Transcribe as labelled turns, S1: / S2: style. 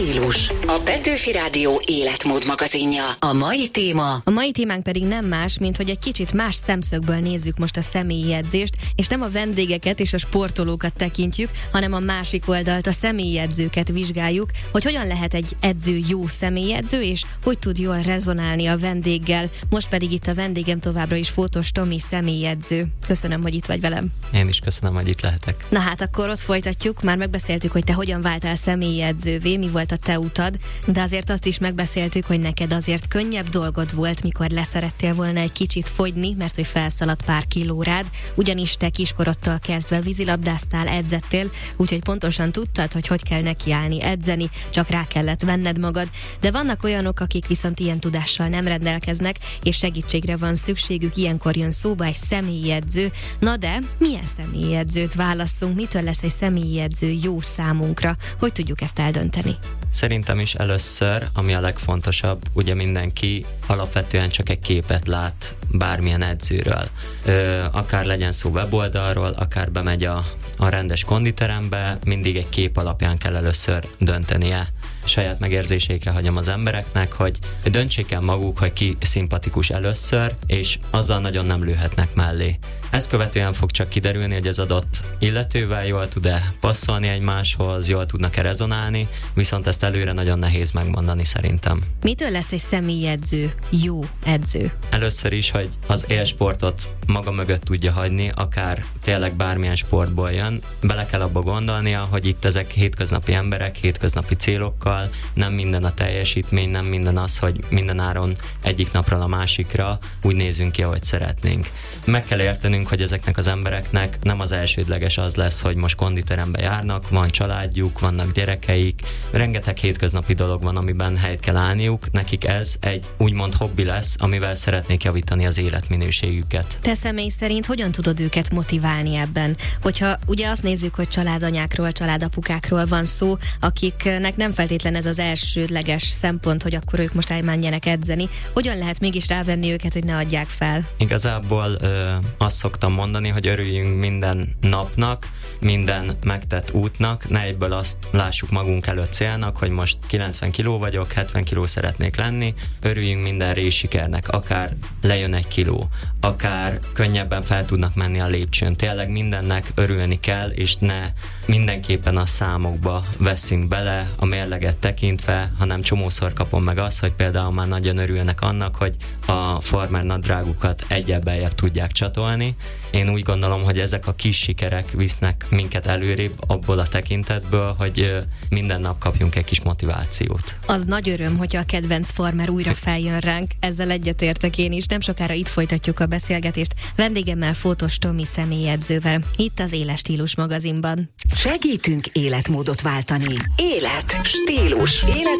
S1: Stílus. A Petőfi Rádió életmód magazinja. A mai téma.
S2: A mai témánk pedig nem más, mint hogy egy kicsit más szemszögből nézzük most a személyi edzést, és nem a vendégeket és a sportolókat tekintjük, hanem a másik oldalt, a személyi edzőket vizsgáljuk, hogy hogyan lehet egy edző jó személyi edző, és hogy tud jól rezonálni a vendéggel. Most pedig itt a vendégem továbbra is Fótos Tomi személyi edző. Köszönöm, hogy itt vagy velem.
S3: Én is köszönöm, hogy itt lehetek.
S2: Na hát akkor ott folytatjuk, már megbeszéltük, hogy te hogyan váltál személyi edzővé, mi volt a te utad, de azért azt is megbeszéltük, hogy neked azért könnyebb dolgod volt, mikor leszerettél volna egy kicsit fogyni, mert hogy felszaladt pár kiló rád, ugyanis te kiskorodtól kezdve vízilabdáztál, edzettél, úgyhogy pontosan tudtad, hogy kell nekiállni, edzeni, csak rá kellett venned magad, de vannak olyanok, akik viszont ilyen tudással nem rendelkeznek, és segítségre van szükségük, ilyenkor jön szóba egy személyi edző. Na de milyen személyi edzőt válasszunk, mitől lesz egy személyi edző jó számunkra, hogy tudjuk ezt eldönteni?
S3: Szerintem is először, ami a legfontosabb, ugye mindenki alapvetően csak egy képet lát bármilyen edzőről. Akár legyen szó weboldalról, akár bemegy a rendes konditerembe, mindig egy kép alapján kell először döntenie. Saját megérzéseikre hagyom az embereknek, hogy döntsék el maguk, hogy ki szimpatikus először, és azzal nagyon nem lőhetnek mellé. Ezt követően fog csak kiderülni, hogy az adott illetővel jól tud-e passzolni egymáshoz, jól tudnak-e rezonálni, viszont ezt előre nagyon nehéz megmondani szerintem.
S2: Mitől lesz egy személyi edző jó edző?
S3: Először is, hogy az élsportot maga mögött tudja hagyni, akár tényleg bármilyen sportból jön, bele kell abba gondolnia, hogy itt ezek hétköznapi emberek, hétköznapi célokkal, nem minden a teljesítmény, nem minden az, hogy minden áron egyik napról a másikra úgy nézünk ki, ahogy szeretnénk. Meg kell értenünk, hogy ezeknek az embereknek nem az elsődleges az lesz, hogy most konditerembe járnak, van családjuk, vannak gyerekeik, rengeteg hétköznapi dolog van, amiben helyt kell állniuk, nekik ez egy úgymond hobbi lesz, amivel szeretnék javítani az életminőségüket.
S2: Te személy szerint hogyan tudod őket motiválni ebben? Hogyha ugye azt nézzük, hogy családanyákról, családapukákról van szó, akiknek nem feltétlenül ez az elsődleges szempont, hogy akkor ők most elmenjenek edzeni. Hogyan lehet mégis rávenni őket, hogy ne adják fel?
S3: Igazából azt szoktam mondani, hogy örüljünk minden napnak, minden megtett útnak, ne egyből azt lássuk magunk előtt célnak, hogy most 90 kiló vagyok, 70 kiló szeretnék lenni, örüljünk minden részsikernek, akár lejön egy kiló, akár könnyebben fel tudnak menni a lépcsőn. Tényleg mindennek örülni kell, és ne mindenképpen a számokba veszünk bele, a mérleget tekintve, hanem csomószor kapom meg azt, hogy például már nagyon örülnek annak, hogy a farmer nadrágukat egyel beljebb tudják csatolni. Én úgy gondolom, hogy ezek a kis sikerek visznek minket előrébb abból a tekintetből, hogy minden nap kapjunk egy kis motivációt.
S2: Az nagy öröm, hogyha a kedvenc farmer újra feljön ránk, ezzel egyetértek én is. Nem sokára itt folytatjuk a beszélgetést vendégemmel, Fótos Tomi személyedzővel, itt az Éles Stílus magazinban.
S1: Segítünk életmódot váltani. Élet, stílus,